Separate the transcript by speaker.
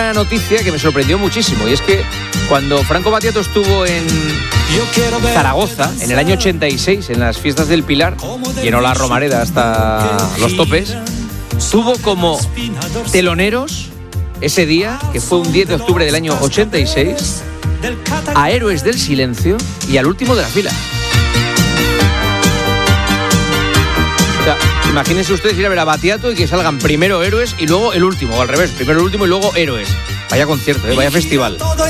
Speaker 1: una noticia que me sorprendió muchísimo, y es que cuando Franco Battiato estuvo en Zaragoza en el año 86, en las fiestas del Pilar, llenó la Romareda hasta los topes, tuvo como teloneros ese día, que fue un 10 de octubre del año 86, a Héroes del Silencio y al último de la fila. O sea, imagínense ustedes ir a ver a Battiato y que salgan primero Héroes y luego el último, o al revés, primero el último y luego Héroes. Vaya concierto, vaya festival.
Speaker 2: Todo